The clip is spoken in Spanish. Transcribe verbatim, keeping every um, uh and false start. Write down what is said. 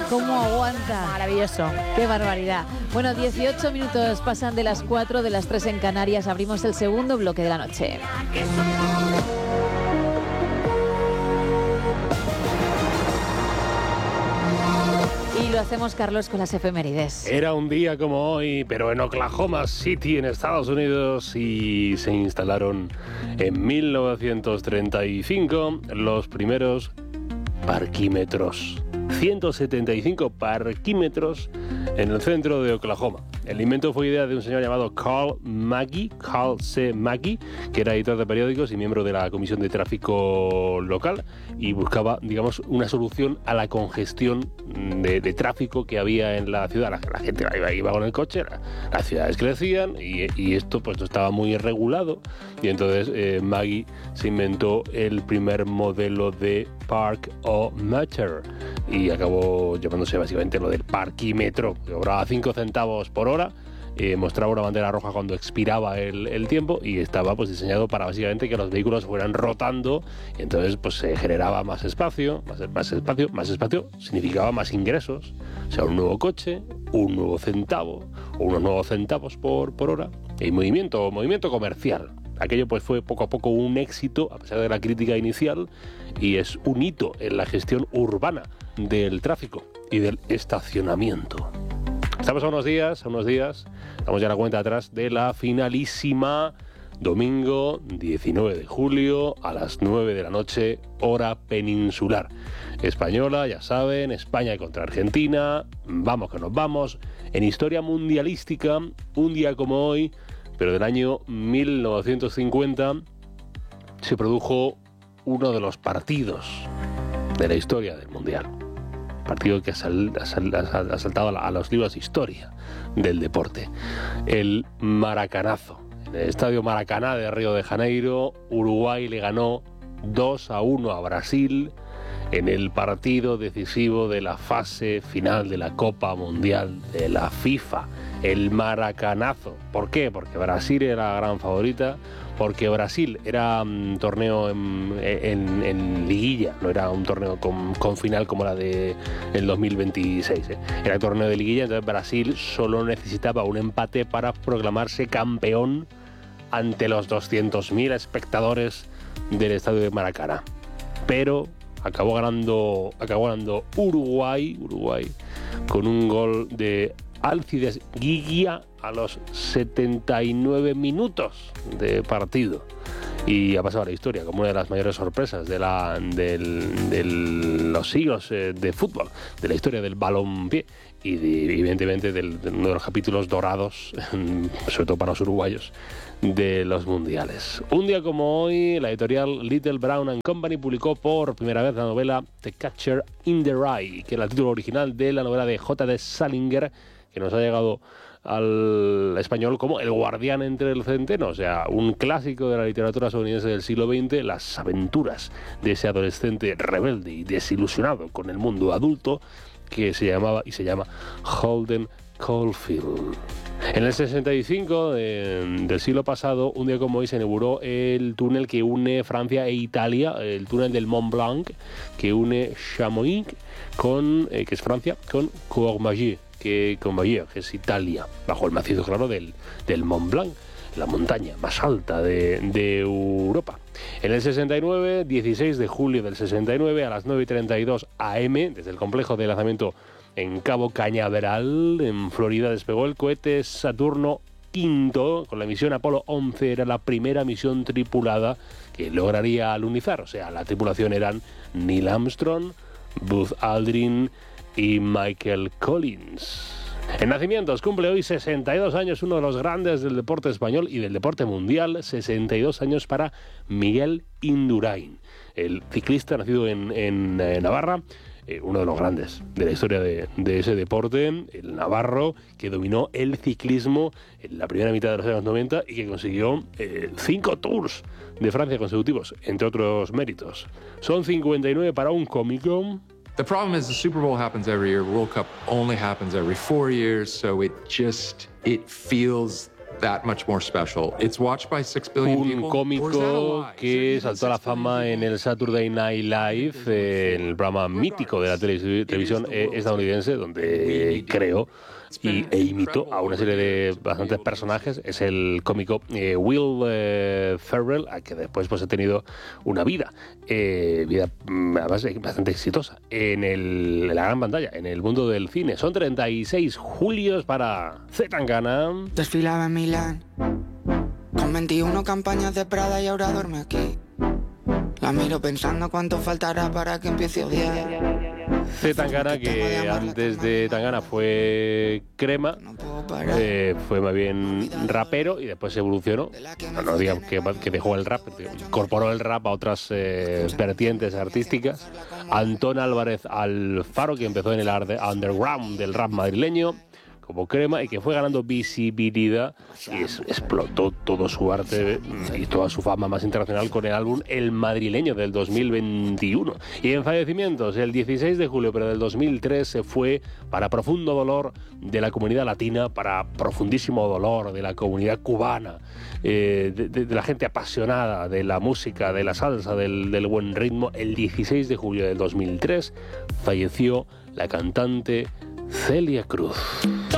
¿Cómo aguanta? Maravilloso. ¡Qué barbaridad! Bueno, dieciocho minutos pasan de las cuatro, de las tres en Canarias. Abrimos el segundo bloque de la noche. Y lo hacemos, Carlos, con las efemérides. Era un día como hoy, pero en Oklahoma City, en Estados Unidos, y se instalaron en mil novecientos treinta y cinco los primeros parquímetros. ciento setenta y cinco parquímetros en el centro de Oklahoma. El invento fue idea de un señor llamado Carl Maggie, Carl C. Maggie, que era editor de periódicos y miembro de la Comisión de Tráfico local, y buscaba, digamos, una solución a la congestión de, de tráfico que había en la ciudad. La, la gente iba, iba con el coche, la, las ciudades crecían y, y esto pues no estaba muy regulado, y entonces eh, Maggie se inventó el primer modelo de park-o-meter y acabó llamándose básicamente lo del parquímetro, que cobraba cinco centavos por hora. Eh, mostraba una bandera roja cuando expiraba el, el tiempo y estaba pues diseñado para básicamente que los vehículos fueran rotando, y entonces pues se generaba más espacio, más, más espacio, más espacio significaba más ingresos, o sea, un nuevo coche, un nuevo centavo o unos nuevos centavos por, por hora, y movimiento, movimiento comercial. Aquello pues fue poco a poco un éxito a pesar de la crítica inicial, y es un hito en la gestión urbana del tráfico y del estacionamiento. Estamos a unos días, a unos días, estamos ya a la cuenta atrás de la finalísima, domingo diecinueve de julio a las nueve de la noche, hora peninsular española, ya saben, España contra Argentina, vamos que nos vamos, en historia mundialística, un día como hoy, pero del año mil novecientos cincuenta, se produjo uno de los partidos de la historia del Mundial. Partido que ha, sal, ha, sal, ha saltado a, la, a los libros de historia del deporte. El Maracanazo. En el estadio Maracaná de Río de Janeiro, Uruguay le ganó dos a uno a Brasil en el partido decisivo de la fase final de la Copa Mundial de la FIFA. El Maracanazo. ¿Por qué? Porque Brasil era la gran favorita, porque Brasil era un torneo en, en, en liguilla, no era un torneo con, con final como la de el dos mil veintiséis, ¿eh? Era torneo de liguilla, entonces Brasil solo necesitaba un empate para proclamarse campeón ante los doscientos mil espectadores del estadio de Maracaná. Pero acabó ganando, acabó ganando Uruguay, Uruguay con un gol de Alcides Guigua a los setenta y nueve minutos de partido, y ha pasado a la historia como una de las mayores sorpresas de, la, del, de los siglos eh, de fútbol, de la historia del balompié y de, evidentemente del, de uno de los capítulos dorados, sobre todo para los uruguayos, de los mundiales. Un día como hoy, la editorial Little Brown and Company publicó por primera vez la novela The Catcher in the Rye, que era el título original de la novela de J D Salinger, que nos ha llegado al español como El guardián entre el centeno, o sea, un clásico de la literatura estadounidense del siglo veinte, las aventuras de ese adolescente rebelde y desilusionado con el mundo adulto que se llamaba y se llama Holden Caulfield. En el sesenta y cinco de, del siglo pasado, un día como hoy, se inauguró el túnel que une Francia e Italia, el túnel del Mont Blanc, que une Chamonix, con, eh, que es Francia, con Courmayeur, que, Courmayeur, que es Italia, bajo el macizo claro del, del Mont Blanc, la montaña más alta de, de Europa. En el sesenta y nueve, dieciséis de julio del sesenta y nueve, a las nueve y treinta y dos a eme, desde el complejo de lanzamiento en Cabo Cañaveral, en Florida, despegó el cohete Saturno quinto con la misión Apolo once. Era la primera misión tripulada que lograría alunizar, o sea, la tripulación eran Neil Armstrong, Buzz Aldrin y Michael Collins. En nacimientos, cumple hoy sesenta y dos años uno de los grandes del deporte español y del deporte mundial, sesenta y dos años para Miguel Indurain, el ciclista nacido en, en, en Navarra, eh, uno de los grandes de la historia de, de ese deporte, el navarro que dominó el ciclismo en la primera mitad de los años noventa y que consiguió eh, cinco Tours de Francia consecutivos, entre otros méritos. Son cincuenta y nueve para un cómico. The problem is the Super Bowl happens every year. World Cup only happens every four years, so it just, it feels that much more special. It's watched by six billion people. Un cómico que saltó a la fama en el Saturday Night Live, eh, en el programa mítico de la tele- televisión eh, estadounidense, donde creó y, e imitó a una serie de bastantes personajes. Es el cómico eh, Will eh, Ferrell, a que después pues, ha tenido una vida, eh, vida además bastante exitosa en, el, en la gran pantalla, en el mundo del cine. Son treinta y seis julios para C. Tangana. Desfilaba en Milán con veintiuna campañas de Prada y ahora duerme aquí. La miro pensando cuánto faltará para que empiece a odiar. C. Tangana, que antes de Tangana fue crema, eh, fue más bien rapero y después evolucionó. No, no digamos que, que dejó el rap, incorporó el rap a otras eh, vertientes artísticas. Antón Álvarez Alfaro, que empezó en el underground del rap madrileño como crema y que fue ganando visibilidad y es, explotó todo su arte y toda su fama más internacional con el álbum El Madrileño del dos mil veintiuno. Y en fallecimientos, el dieciséis de julio pero del dos mil tres se fue, para profundo dolor de la comunidad latina, para profundísimo dolor de la comunidad cubana, eh, de, de, de la gente apasionada de la música, de la salsa, del, del buen ritmo, el dieciséis de julio del dos mil tres falleció la cantante Celia Cruz.